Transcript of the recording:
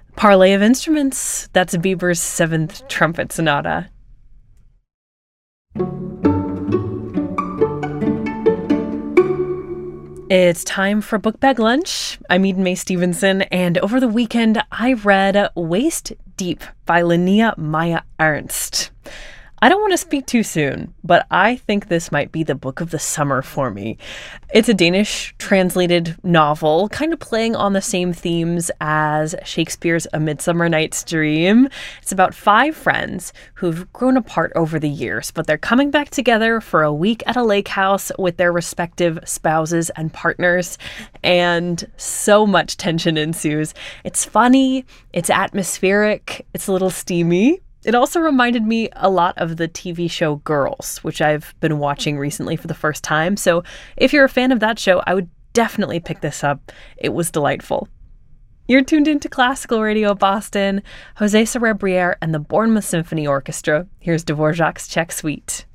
Parley of Instruments. That's Bieber's Seventh Trumpet Sonata. It's time for Book Bag Lunch. I'm Eden Mae Stevenson, and over the weekend I read Waist Deep by Linnea Maya Ernst. I don't want to speak too soon, but I think this might be the book of the summer for me. It's a Danish translated novel, kind of playing on the same themes as Shakespeare's A Midsummer Night's Dream. It's about 5 friends who've grown apart over the years, but they're coming back together for a week at a lake house with their respective spouses and partners, and so much tension ensues. It's funny, it's atmospheric, it's a little steamy. It also reminded me a lot of the TV show Girls, which I've been watching recently for the first time. So if you're a fan of that show, I would definitely pick this up. It was delightful. You're tuned into Classical Radio Boston, Jose Soler Briere and the Bournemouth Symphony Orchestra. Here's Dvorak's Czech Suite.